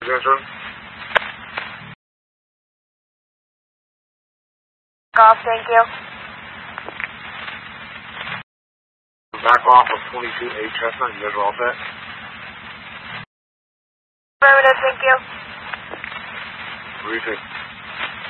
Yes, sir. Golf, thank you. Back off of 22A Chestnut. You guys are all set? Affirmative, thank you. Briefing.